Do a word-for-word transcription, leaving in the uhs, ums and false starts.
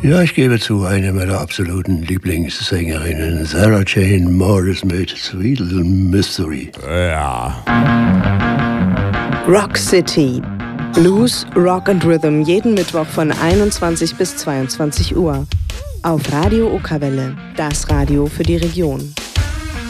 Ja, ich gebe zu, eine meiner absoluten Lieblingssängerinnen, Sarah Jane Morris mit Sweet Little Mystery. Ja. Rock City. Blues, Rock and Rhythm jeden Mittwoch von einundzwanzig bis zweiundzwanzig Uhr. Auf Radio Okerwelle, das Radio für die Region.